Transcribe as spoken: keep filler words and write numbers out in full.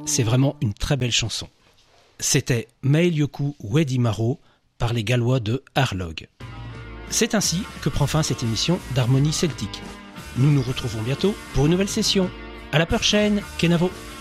c'est vraiment une très belle chanson. C'était Meilioku Wedi Maro par les Gallois de Harlog. C'est ainsi que prend fin cette émission d'Harmonie Celtique. Nous nous retrouvons bientôt pour une nouvelle session. À la prochaine, Kenavo!